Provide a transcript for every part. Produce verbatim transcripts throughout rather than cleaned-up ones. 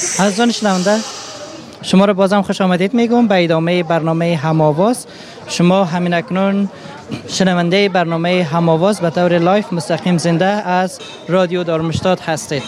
عزیزان شنونده، شما را بازم خوش آمدید میگم به ادامه برنامه هم‌آواز. شما همین اکنون شنونده برنامه هم‌آواز به طور لایف مستقیم زنده از رادیو دارمشتات هستید.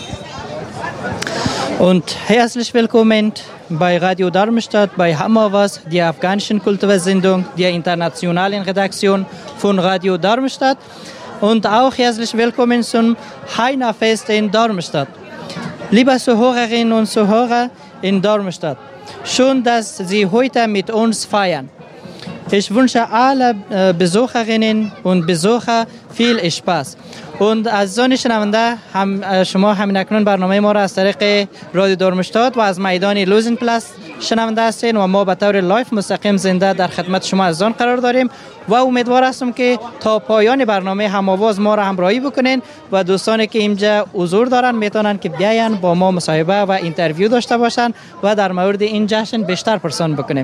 Und herzlich willkommen bei Radio Darmstadt bei Hammerwas, der afghanischen Kultursendung der internationalen Redaktion von Radio Darmstadt. Und auch herzlich willkommen zum Heina-Fest in Darmstadt. Liebe Zuhörerinnen und Zuhörer in Darmstadt, schön, dass Sie heute mit uns feiern. Ich wünsche alle Besucherinnen und Besucher viel Spaß. Und از زان شنونده هم شما همین اکنون برنامه ما را از طریق رادیو دارمشتات و از میدان لوزین پلاس شنونده هستین و ما به طور لایف مستقیم زنده در خدمت شما از آن قرار داریم و امیدوار هستم که تا پایان برنامه هم‌آواز ما را همراهی بکنین و دوستانی که اینجا حضور دارن میتونن که بیاین با ما مصاحبه و اینترویو داشته باشن و در مورد این جشن بیشتر پرسان بکنیم.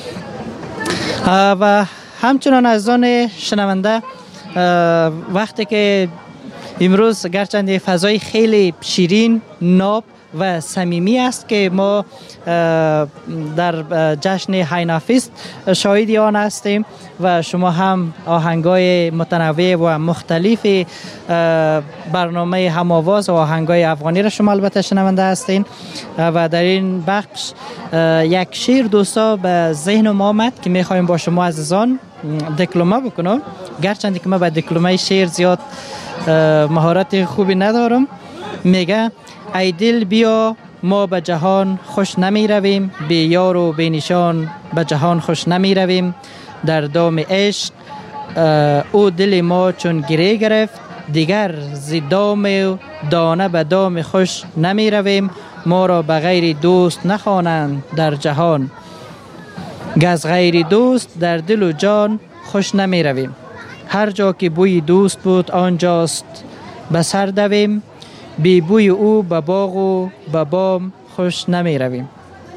و همچنان از آن شنونده وقتی که امروز گرچند فضای خیلی شیرین، ناب و صمیمی است که ما در جشن هینافست شاهد آن هستیم و شما هم آهنگای متنوع و مختلف برنامه هم‌آواز و آهنگای افغانی را شما البته شنونده هستین و در این بخش یک شعر دوستا به ذهن ما آمد که میخوایم با شما عزیزان دکلمه بکنم، گرچند که من به دکلمه شعر زیاد مهارت خوبی ندارم. میگه ای دل بیا ما به جهان خوش نمی رویم، بی یار و بی نشان به جهان خوش نمی رویم. در دام عشق او دل ما چون گره گرفت، دیگر ز دام و دانه به دام خوش نمی رویم. ما را به غیر دوست نخوانند در جهان، گز غیر دوست در دل و جان خوش نمی رویم. هر جا که بوی دوست بود آنجاست به سر دویم، بی بوی او به باغ و به بام خوش نمی رویم.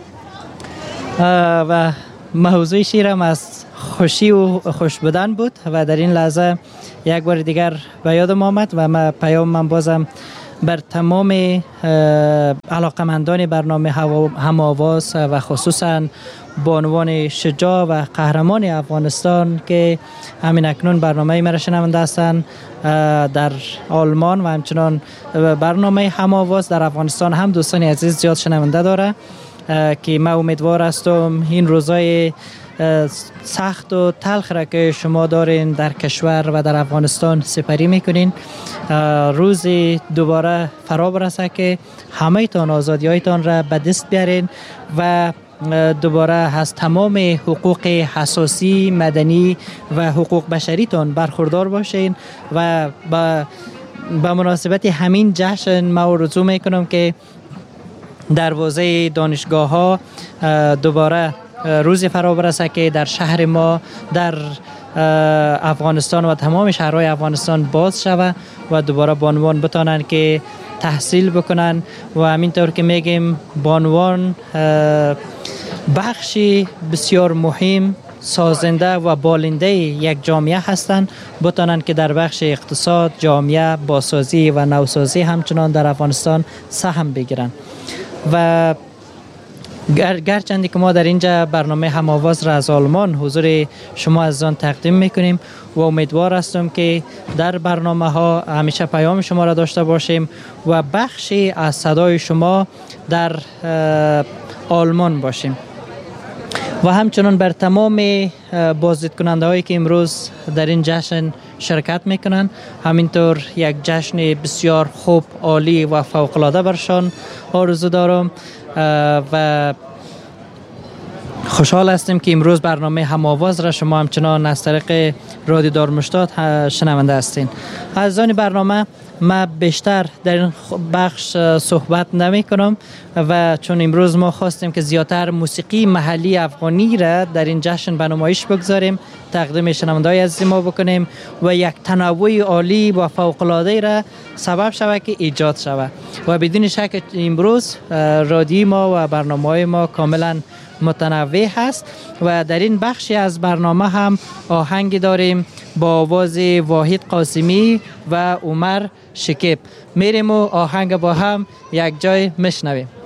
و موضوع شیرم از خوشی و خوش بودن بود و در این لحظه یک بار دیگر به یادم آمد و من پیام من بازم بر تمام علاقمندان برنامه هم‌آواز و خصوصا بانوان شجاع و قهرمان افغانستان که همین اکنون برنامه مرا شنونده هستند در آلمان و همچنان برنامه هم‌آواز در افغانستان هم دوستان عزیز زیاد شنونده داره که من امیدوار هستم این روزای سخت و تلخ را که شما دارین در کشور و در افغانستان سپری میکنین روزی دوباره فرا برسه که همه تان آزادی هایتان را به دست بیارین و دوباره از تمام حقوق حساسی مدنی و حقوق بشریتان برخوردار باشین و با به مناسبت همین جشن ما آرزو میکنم که دروازه دانشگاه ها دوباره روزی فرا برسه که در شهر ما در افغانستان و تمام شهرهای افغانستان باز شود و دوباره بانوان بتانند که تحصیل بکنن و همینطور که میگیم بانوان بخشی بسیار مهم سازنده و بالنده یک جامعه هستند، بتانند که در بخش اقتصاد، جامعه، بازسازی و نوسازی همچنان در افغانستان سهم بگیرند. و گرچندی که ما در اینجا برنامه هم‌آواز را از آلمان حضور شما از آن تقدیم میکنیم و امیدوار هستم که در برنامه ها همیشه پیام شما را داشته باشیم و بخشی از صدای شما در آلمان باشیم و همچنان بر تمام بازدید کننده هایی که امروز در این جشن شرکت میکنن همینطور یک جشن بسیار خوب، عالی و فوق العاده برشان آرزو دارم و خوشحال هستیم که امروز برنامه هم‌آواز را شما همچنان از طریق رادیو دارمشتات شنونده هستین. از آن برنامه من بیشتر در این بخش صحبت نمی کنم و چون امروز ما خواستیم که زیادتر موسیقی محلی افغانی را در این جشن به نمایش بگذاریم، تقدیم شنونده‌های عزیز ما بکنیم و یک تنوع عالی و فوق‌العاده را سبب شود که ایجاد شود و بدون شک امروز رادیو ما و برنامه‌های ما کاملا متنوع هست و در این بخشی از برنامه هم آهنگی داریم با آواز واحد قاسمی و عمر شکیب. میریم و آهنگ با هم یک جای میشنویم.